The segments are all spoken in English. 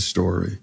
story.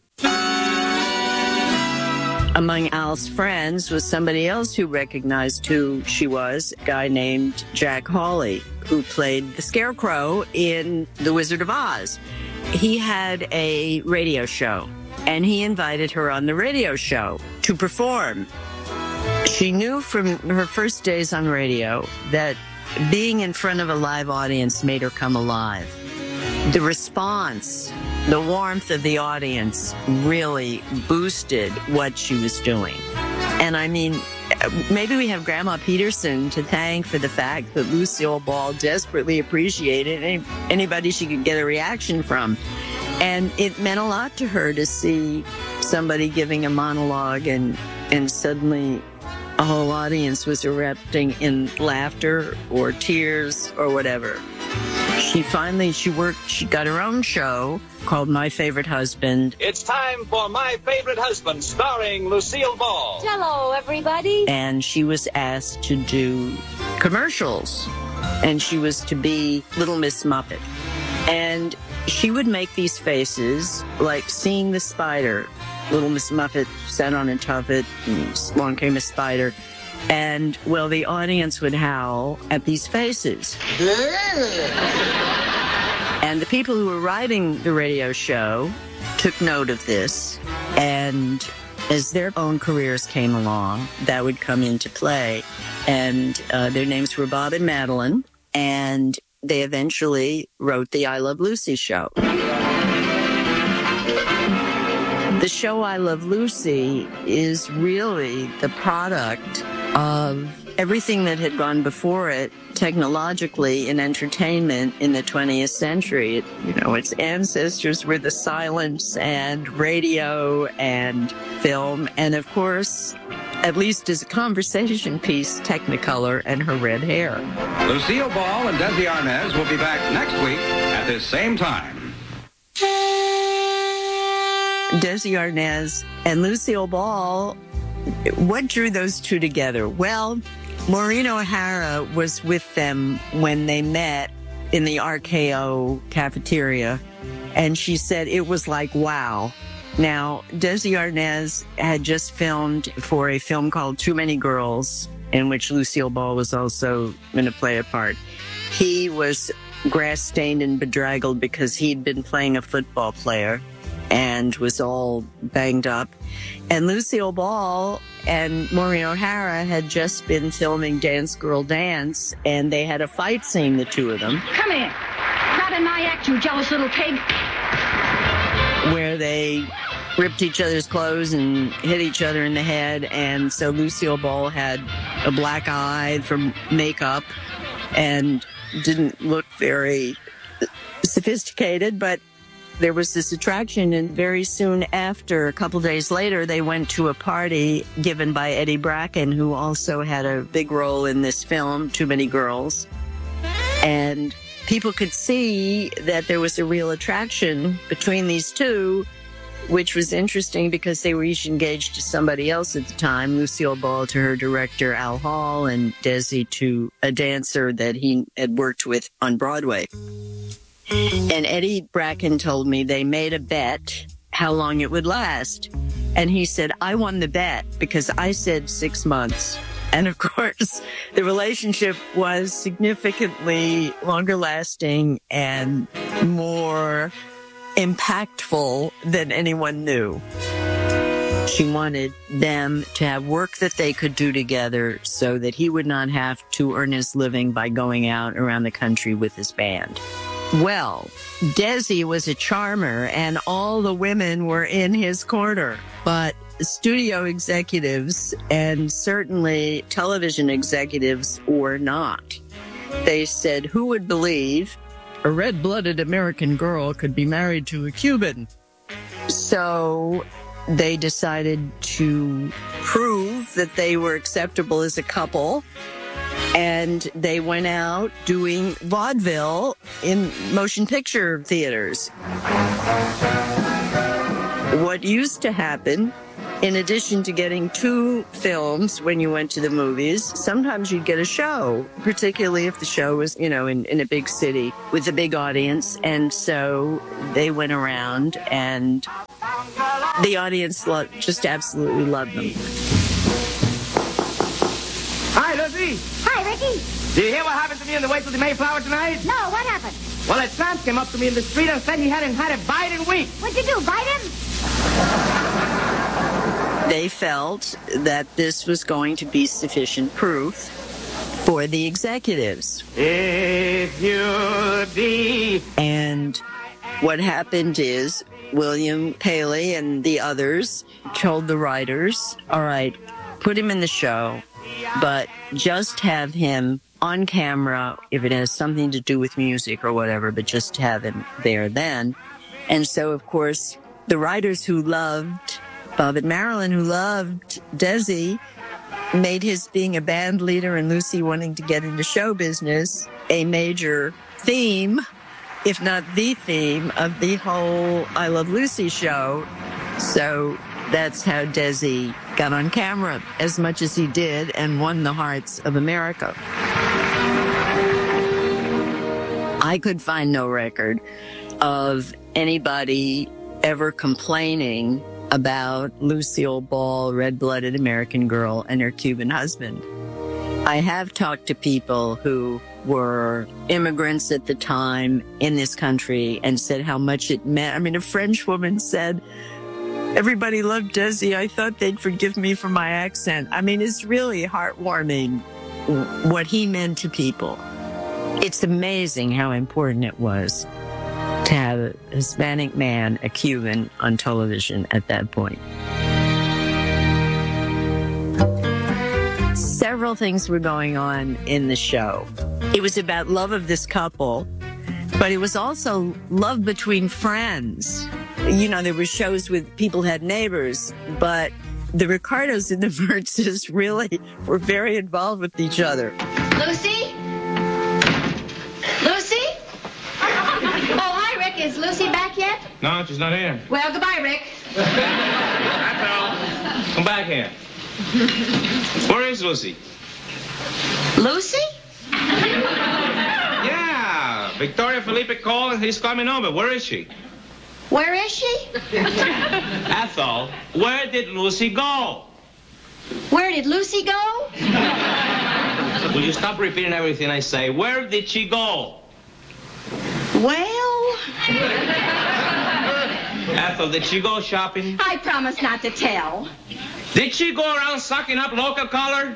Among Al's friends was somebody else who recognized who she was, a guy named Jack Hawley, who played the Scarecrow in The Wizard of Oz. He had a radio show, and he invited her on the radio show to perform. She knew from her first days on radio that being in front of a live audience made her come alive. The response, the warmth of the audience really boosted what she was doing. And I mean, maybe we have Grandma Peterson to thank for the fact that Lucille Ball desperately appreciated anybody she could get a reaction from. And it meant a lot to her to see somebody giving a monologue and suddenly a whole audience was erupting in laughter or tears or whatever. She got her own show called My Favorite Husband. It's time for My Favorite Husband, starring Lucille Ball. Hello, everybody. And she was asked to do commercials, and she was to be Little Miss Muffet. And she would make these faces like seeing the spider. Little Miss Muffet sat on a tuffet, and along came a spider. And, well, the audience would howl at these faces. And the people who were writing the radio show took note of this. And as their own careers came along, that would come into play. And their names were Bob and Madeline. And they eventually wrote the I Love Lucy show. The show I Love Lucy is really the product of everything that had gone before it technologically in entertainment in the 20th century. Its ancestors were the silence and radio and film, and of course, at least as a conversation piece, Technicolor and her red hair. Lucille Ball and Desi Arnaz will be back next week at this same time. Desi Arnaz and Lucille Ball, what drew those two together? Well, Maureen O'Hara was with them when they met in the RKO cafeteria, and she said it was like, wow. Now, Desi Arnaz had just filmed for a film called Too Many Girls, in which Lucille Ball was also going to play a part. He was grass-stained and bedraggled because he'd been playing a football player and was all banged up. And Lucille Ball and Maureen O'Hara had just been filming Dance Girl Dance, and they had a fight scene, the two of them. Come here. Not in my act, you jealous little pig. Where they ripped each other's clothes and hit each other in the head. And so Lucille Ball had a black eye from makeup and didn't look very sophisticated, but there was this attraction, and very soon after, a couple days later, they went to a party given by Eddie Bracken, who also had a big role in this film, Too Many Girls. And people could see that there was a real attraction between these two, which was interesting because they were each engaged to somebody else at the time, Lucille Ball to her director, Al Hall, and Desi to a dancer that he had worked with on Broadway. And Eddie Bracken told me they made a bet how long it would last. And he said, I won the bet because I said 6 months. And of course, the relationship was significantly longer lasting and more impactful than anyone knew. She wanted them to have work that they could do together so that he would not have to earn his living by going out around the country with his band. Well, Desi was a charmer, and all the women were in his corner. But studio executives and certainly television executives were not. They said, who would believe a red-blooded American girl could be married to a Cuban? So they decided to prove that they were acceptable as a couple. And they went out doing vaudeville in motion picture theaters. What used to happen in addition to getting 2 films when you went to the movies, sometimes you'd get a show, particularly if the show was, in a big city with a big audience. And so they went around and the audience just absolutely loved them. Hi, Lucy. Hi, Ricky. Did you hear what happened to me on the way to the Mayflower tonight? No, what happened? Well, a tramp came up to me in the street and said he hadn't had a bite in weeks. What'd you do, bite him? They felt that this was going to be sufficient proof for the executives. If you be... And what happened is William Paley and the others told the writers, all right, put him in the show, but just have him on camera if it has something to do with music or whatever, but just have him there then. And so, of course, the writers who loved Bob and Marilyn, who loved Desi, made his being a band leader and Lucy wanting to get into show business a major theme, if not the theme, of the whole I Love Lucy show. So that's how Desi got on camera as much as he did and won the hearts of America. I could find no record of anybody ever complaining about Lucille Ball, red-blooded American girl, and her Cuban husband. I have talked to people who were immigrants at the time in this country and said how much it meant. I mean, a French woman said, everybody loved Desi. I thought they'd forgive me for my accent. I mean, it's really heartwarming what he meant to people. It's amazing how important it was to have a Hispanic man, a Cuban, on television at that point. Several things were going on in the show. It was about love of this couple, but it was also love between friends. There were shows with people who had neighbors, but the Ricardos and the Mertzes really were very involved with each other. Lucy? Lucy? Oh, hi, Rick. Is Lucy back yet? No, she's not here. Well, goodbye, Rick. That's all. Come back here. Where is Lucy? Lucy? Yeah, Victoria Felipe called and he's coming over. Where is she? Where is she? Ethel, where did Lucy go? Where did Lucy go? Will you stop repeating everything I say? Where did she go? Well, Ethel, did she go shopping? I promise not to tell. Did she go around sucking up local color?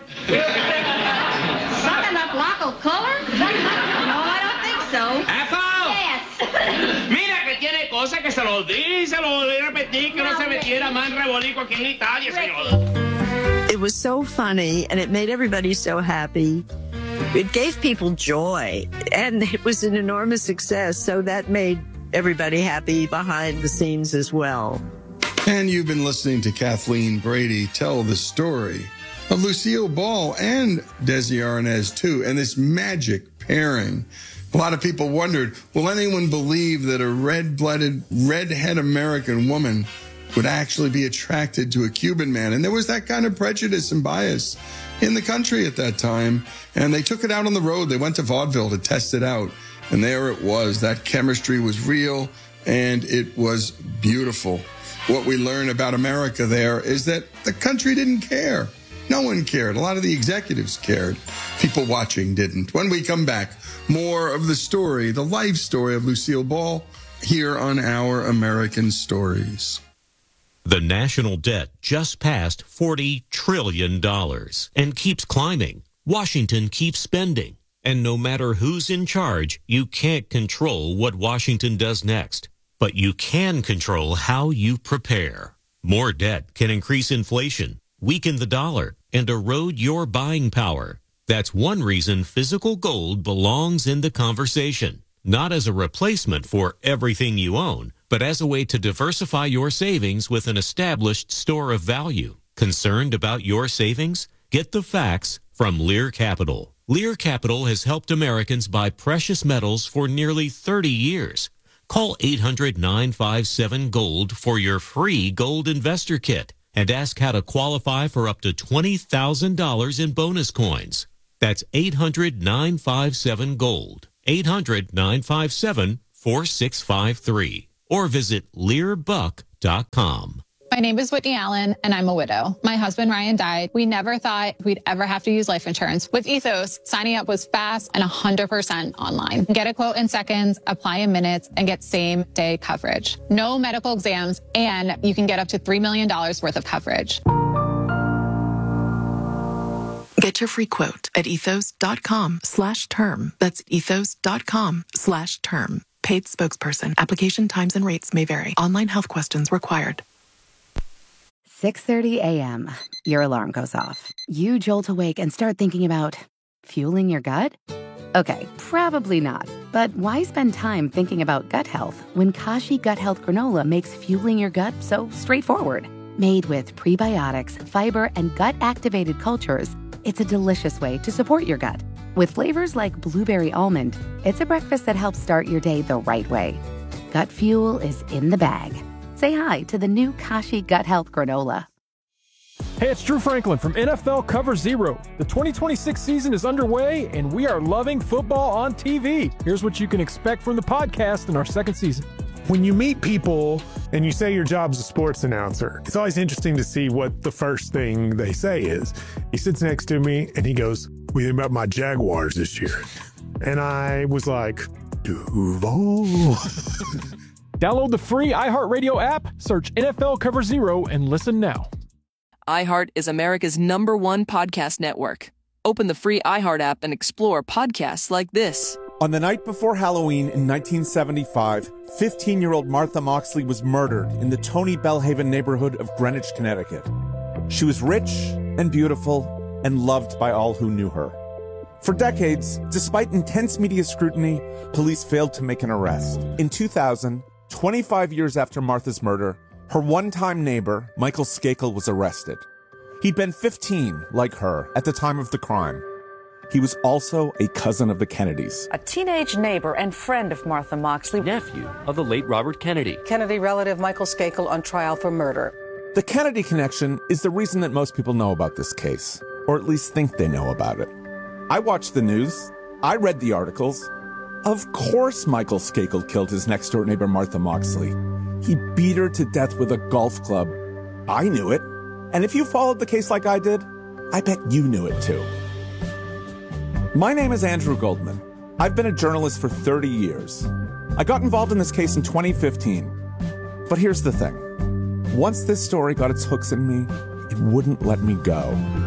Sucking up local color? No, I don't think so. Ethel! Yes. Mira que tiene cosa que se lo di, se lo di repetir, que no se metiera más rebolico aquí en Italia, señor. It was so funny, and it made everybody so happy. It gave people joy, and it was an enormous success, so that made everybody happy behind the scenes as well. And you've been listening to Kathleen Brady tell the story of Lucille Ball and Desi Arnaz, too, and this magic pairing. A lot of people wondered, will anyone believe that a red-blooded, redhead American woman would actually be attracted to a Cuban man? And there was that kind of prejudice and bias in the country at that time. And they took it out on the road. They went to vaudeville to test it out. And there it was. That chemistry was real, and it was beautiful. What we learn about America there is that the country didn't care. No one cared. A lot of the executives cared. People watching didn't. When we come back, more of the story, the life story of Lucille Ball, here on Our American Stories. The national debt just passed $40 trillion and keeps climbing. Washington keeps spending. And no matter who's in charge, you can't control what Washington does next. But you can control how you prepare. More debt can increase inflation, weaken the dollar, and erode your buying power. That's one reason physical gold belongs in the conversation. Not as a replacement for everything you own, but as a way to diversify your savings with an established store of value. Concerned about your savings? Get the facts from Lear Capital. Lear Capital has helped Americans buy precious metals for nearly 30 years. Call 800-957-GOLD for your free gold investor kit. and ask how to qualify for up to $20,000 in bonus coins. That's 800-957-GOLD. 800-957-4653. Or visit LearBuck.com. My name is Whitney Allen, and I'm a widow. My husband, Ryan, died. We never thought we'd ever have to use life insurance. With Ethos, signing up was fast and 100% online. Get a quote in seconds, apply in minutes, and get same-day coverage. No medical exams, and you can get up to $3 million worth of coverage. Get your free quote at ethos.com/term. That's ethos.com/term. Paid spokesperson. Application times and rates may vary. Online health questions required. 6:30 a.m. Your alarm goes off. You jolt awake and start thinking about fueling your gut? Okay, probably not. But why spend time thinking about gut health when Kashi Gut Health Granola makes fueling your gut so straightforward? Made with prebiotics, fiber, and gut-activated cultures, it's a delicious way to support your gut. With flavors like blueberry almond, it's a breakfast that helps start your day the right way. Gut fuel is in the bag. Say hi to the new Kashi Gut Health Granola. Hey, it's Drew Franklin from NFL Cover Zero. The 2026 season is underway, and we are loving football on TV. Here's what you can expect from the podcast in our second season. When you meet people and you say your job's a sports announcer, it's always interesting to see what the first thing they say is. He sits next to me and he goes, "What do you think about my Jaguars this year?" And I was like, Duval. Download the free iHeartRadio app, search NFL Cover Zero, and listen now. iHeart is America's #1 podcast network. Open the free iHeart app and explore podcasts like this. On the night before Halloween in 1975, 15-year-old Martha Moxley was murdered in the Tony Bellhaven neighborhood of Greenwich, Connecticut. She was rich and beautiful and loved by all who knew her. For decades, despite intense media scrutiny, police failed to make an arrest. In 2000, 25 years after Martha's murder, her one-time neighbor, Michael Skakel, was arrested. He'd been 15, like her, at the time of the crime. He was also a cousin of the Kennedys. A teenage neighbor and friend of Martha Moxley. Nephew of the late Robert Kennedy. Kennedy relative Michael Skakel on trial for murder. The Kennedy connection is the reason that most people know about this case, or at least think they know about it. I watched the news. I read the articles. Of course Michael Skakel killed his next-door neighbor Martha Moxley. He beat her to death with a golf club. I knew it. And if you followed the case like I did, I bet you knew it too. My name is Andrew Goldman. I've been a journalist for 30 years. I got involved in this case in 2015. But here's the thing. Once this story got its hooks in me, it wouldn't let me go.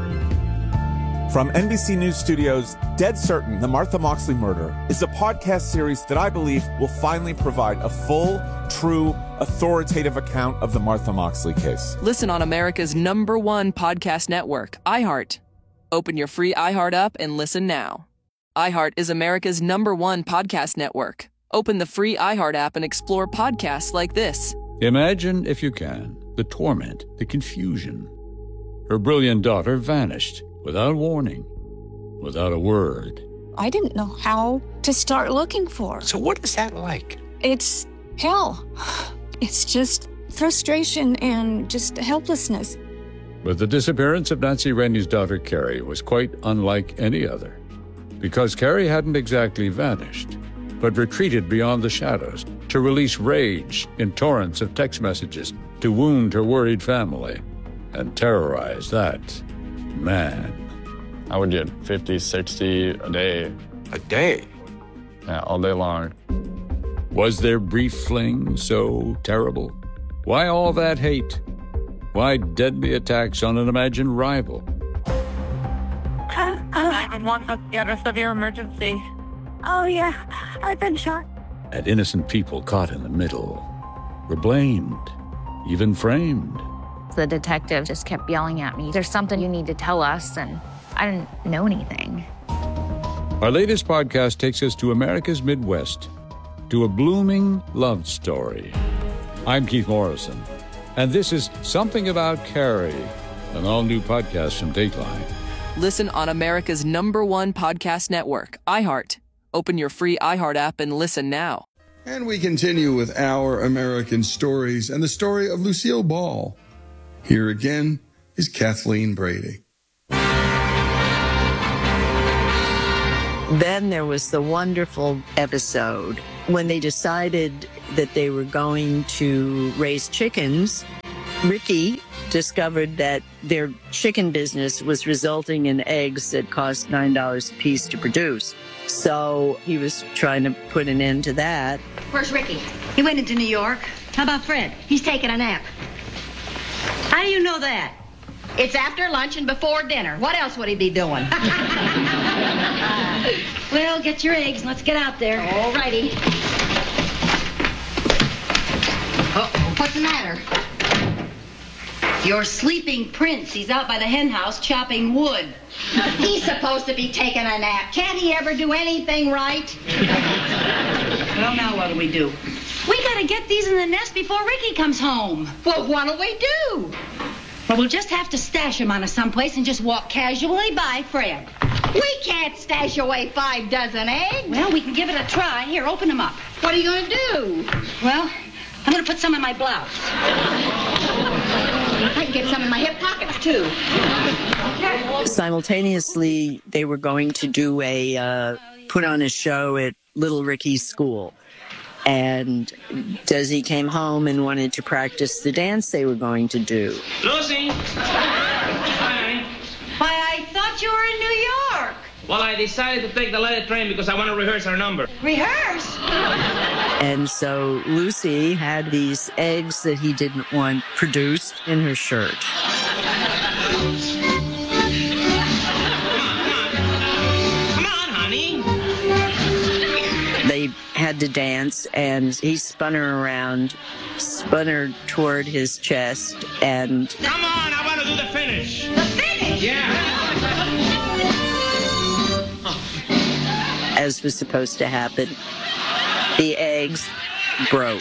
From NBC News Studios, Dead Certain, The Martha Moxley Murder is a podcast series that I believe will finally provide a full, true, authoritative account of the Martha Moxley case. Listen on America's #1 podcast network, iHeart. Open your free iHeart app and listen now. iHeart is America's #1 podcast network. Open the free iHeart app and explore podcasts like this. Imagine, if you can, the torment, the confusion. Her brilliant daughter vanished without warning, without a word. I didn't know how to start looking for her. So what is that like? It's hell. It's just frustration and just helplessness. But the disappearance of Nancy Rennie's daughter, Carrie, was quite unlike any other. Because Carrie hadn't exactly vanished, but retreated beyond the shadows to release rage in torrents of text messages to wound her worried family and terrorize that man. I would get 50, 60 a day. A day? Yeah, all day long. Was their brief fling so terrible? Why all that hate? Why deadly attacks on an imagined rival? 911, what's the address of your emergency? Oh, yeah, I've been shot. And innocent people caught in the middle were blamed, even framed. The detective just kept yelling at me, "There's something you need to tell us," and I didn't know anything. Our latest podcast takes us to America's Midwest, to a blooming love story. I'm Keith Morrison, and this is Something About Carrie, an all-new podcast from Dateline. Listen on America's #1 podcast network, iHeart. Open your free iHeart app and listen now. And we continue with Our American Stories and the story of Lucille Ball. Here again is Kathleen Brady. Then there was the wonderful episode when they decided that they were going to raise chickens. Ricky discovered that their chicken business was resulting in eggs that cost $9 a piece to produce. So he was trying to put an end to that. Where's Ricky? He went into New York. How about Fred? He's taking a nap. How do you know that? It's after lunch and before dinner. What else would he be doing? Well, get your eggs and let's get out there. All righty. Uh-oh, what's the matter? Your sleeping prince. He's out by the hen house chopping wood. He's supposed to be taking a nap. Can't he ever do anything right? Well, now what do? We gotta get these in the nest before Ricky comes home. Well, what'll we do? Well, we'll just have to stash them on us someplace and just walk casually by Fred. We can't stash away 5 dozen eggs. Well, we can give it a try. Here, open them up. What are you gonna do? Well, I'm gonna put some in my blouse. I can get some in my hip pockets, too. Simultaneously, they were going to do put on a show at Little Ricky's school. And Desi came home and wanted to practice the dance they were going to do. Lucy! Hi. Why, I thought you were in New York. Well, I decided to take the later train because I want to rehearse our number. Rehearse? And so Lucy had these eggs that he didn't want produced in her shirt. Come on, honey. They had to dance, and he spun her toward his chest, and... Come on, I want to do the finish. The finish? Yeah. As was supposed to happen, the eggs broke.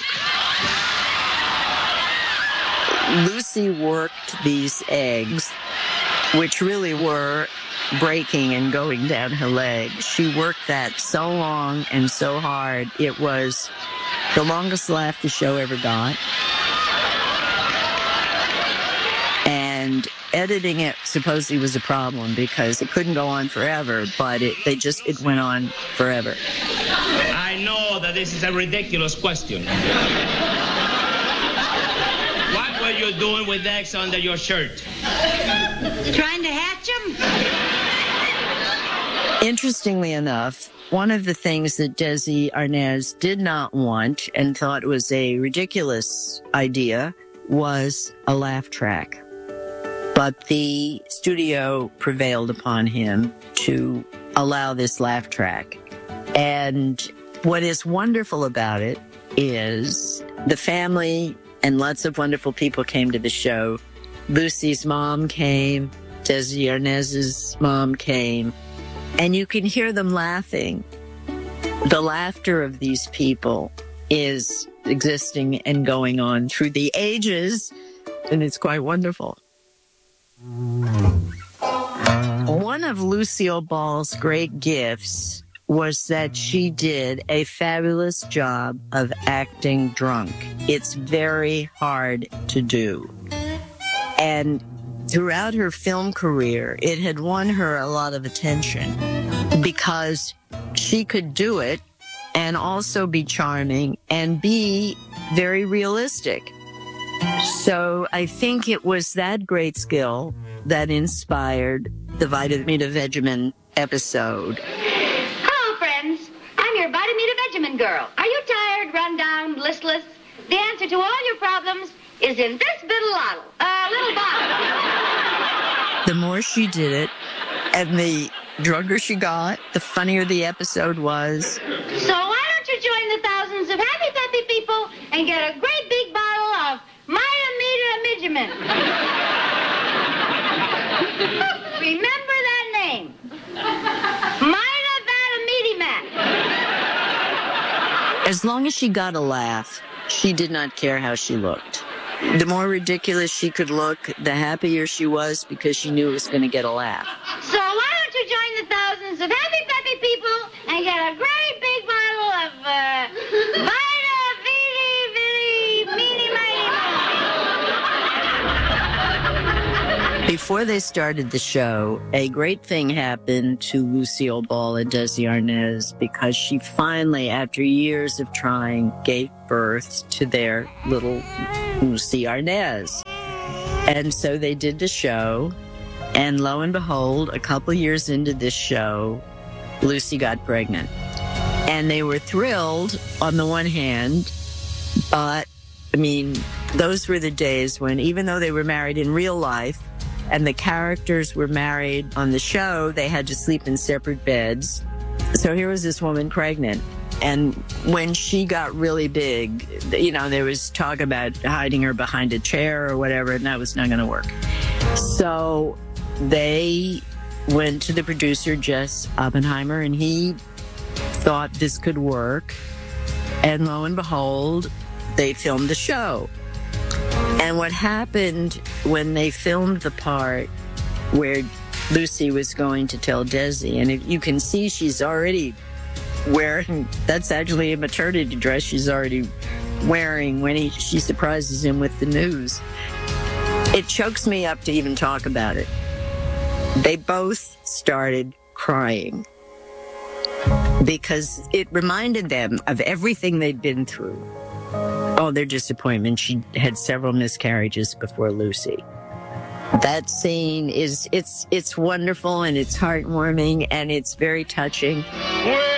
Lucy worked these eggs, which really were breaking and going down her leg. She worked that so long and so hard. It was the longest laugh the show ever got. And editing it supposedly was a problem because it couldn't go on forever, but it went on forever. I know that this is a ridiculous question. What were you doing with eggs under your shirt? Trying to hatch them? Interestingly enough, one of the things that Desi Arnaz did not want and thought was a ridiculous idea was a laugh track. But the studio prevailed upon him to allow this laugh track. And what is wonderful about it is the family and lots of wonderful people came to the show. Lucy's mom came, Desi Arnaz's mom came, and you can hear them laughing. The laughter of these people is existing and going on through the ages, and it's quite wonderful. One of Lucille Ball's great gifts was that she did a fabulous job of acting drunk. It's very hard to do. And throughout her film career, it had won her a lot of attention because she could do it and also be charming and be very realistic. So I think it was that great skill that inspired the Vitamita Vegemin episode. Hello, friends. I'm your Vitamita Vegemin girl. Are you tired, run down, listless? The answer to all your problems is in this little bottle. The more she did it, and the drunker she got, the funnier the episode was. So why don't you join the thousands of happy, peppy people and get a great big bottle of Vitamita Vegemin? Remember that name. As long as she got a laugh, she did not care how she looked. The more ridiculous she could look, the happier she was because she knew it was going to get a laugh. So why don't you join the thousands of happy, peppy people and get a great big bottle of Vita Vidi Vidi Meeny Mighty Mo? Before they started the show, a great thing happened to Lucille Ball and Desi Arnaz because she finally, after years of trying, gave birth to their little Lucy Arnaz. And so they did the show, and lo and behold, a couple years into this show, Lucy got pregnant. And they were thrilled on the one hand, but, I mean, those were the days when, even though they were married in real life, and the characters were married on the show, they had to sleep in separate beds. So here was this woman pregnant. And when she got really big, you know, there was talk about hiding her behind a chair or whatever, and that was not going to work. So they went to the producer, Jess Oppenheimer, and he thought this could work. And lo and behold, they filmed the show. And what happened when they filmed the part where Lucy was going to tell Desi, and you can see she's already wearing, that's actually a maternity dress she's already wearing when she surprises him with the news. It chokes me up to even talk about it. They both started crying because it reminded them of everything they'd been through. Oh, their disappointment. She had several miscarriages before Lucy. That scene it's wonderful and it's heartwarming and it's very touching.